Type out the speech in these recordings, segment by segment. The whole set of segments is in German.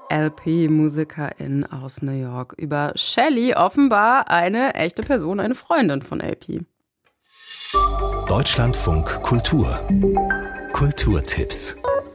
LP-Musikerin aus New York. Über Shelley, offenbar eine echte Person, eine Freundin von LP. Deutschlandfunk Kultur. Kulturtipps.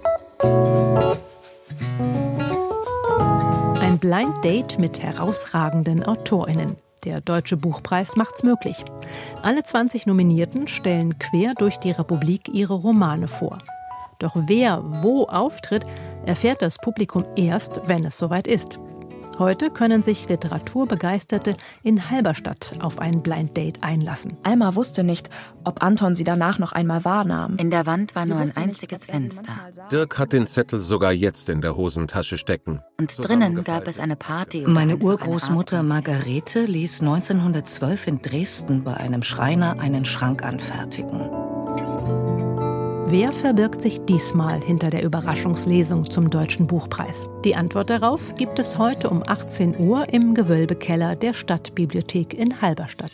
Ein Blind Date mit herausragenden AutorInnen. Der Deutsche Buchpreis macht's möglich. Alle 20 Nominierten stellen quer durch die Republik ihre Romane vor. Doch wer wo auftritt, erfährt das Publikum erst, wenn es soweit ist. Heute können sich Literaturbegeisterte in Halberstadt auf ein Blind Date einlassen. Alma wusste nicht, ob Anton sie danach noch einmal wahrnahm. In der Wand war nur ein einziges Fenster. Dirk hat den Zettel sogar jetzt in der Hosentasche stecken. Und drinnen gab es eine Party. Meine Urgroßmutter Margarete ließ 1912 in Dresden bei einem Schreiner einen Schrank anfertigen. Wer verbirgt sich diesmal hinter der Überraschungslesung zum Deutschen Buchpreis? Die Antwort darauf gibt es heute um 18 Uhr im Gewölbekeller der Stadtbibliothek in Halberstadt.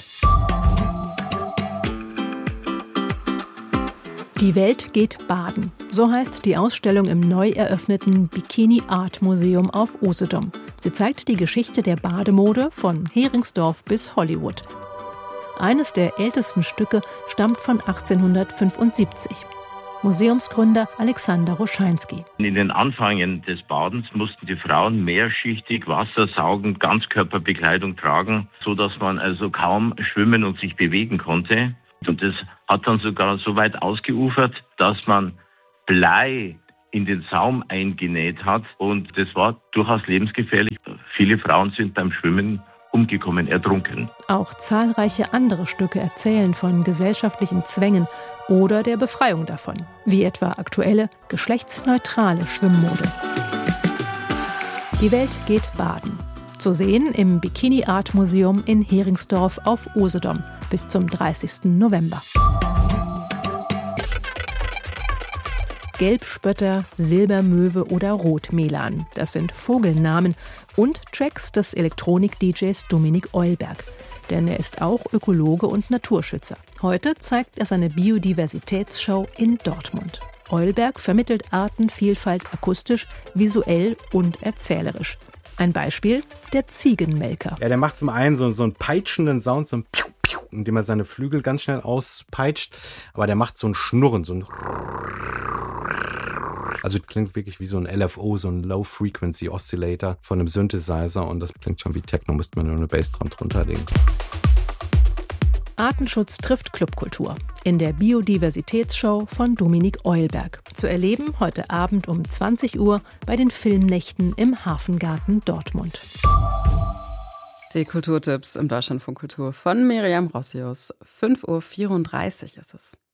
Die Welt geht baden. So heißt die Ausstellung im neu eröffneten Bikini Art Museum auf Usedom. Sie zeigt die Geschichte der Bademode von Heringsdorf bis Hollywood. Eines der ältesten Stücke stammt von 1875. Museumsgründer Alexander Roscheinski. In den Anfängen des Badens mussten die Frauen mehrschichtig wassersaugend Ganzkörperbekleidung tragen, sodass man also kaum schwimmen und sich bewegen konnte. Und das hat dann sogar so weit ausgeufert, dass man Blei in den Saum eingenäht hat. Und das war durchaus lebensgefährlich. Viele Frauen sind beim Schwimmen umgekommen, ertrunken. Auch zahlreiche andere Stücke erzählen von gesellschaftlichen Zwängen oder der Befreiung davon, wie etwa aktuelle, geschlechtsneutrale Schwimmmode. Die Welt geht baden. Zu sehen im Bikini Art Museum in Heringsdorf auf Usedom bis zum 30. November. Gelbspötter, Silbermöwe oder Rotmelan. Das sind Vogelnamen und Tracks des Elektronik-DJs Dominik Eulberg. Denn er ist auch Ökologe und Naturschützer. Heute zeigt er seine Biodiversitätsshow in Dortmund. Eulberg vermittelt Artenvielfalt akustisch, visuell und erzählerisch. Ein Beispiel: der Ziegenmelker. Ja, der macht zum einen so einen peitschenden Sound, so ein Piu, Piu, indem er seine Flügel ganz schnell auspeitscht. Aber der macht so ein Schnurren, so ein... Also klingt wirklich wie so ein LFO, so ein Low-Frequency-Oscillator von einem Synthesizer. Und das klingt schon wie Techno, müsste man nur eine Bassdrum drunter legen. Artenschutz trifft Clubkultur. In der Biodiversitätsshow von Dominik Eulberg. Zu erleben heute Abend um 20 Uhr bei den Filmnächten im Hafengarten Dortmund. Die Kulturtipps im Deutschlandfunk Kultur von Miriam Rossius. 5:34 Uhr ist es.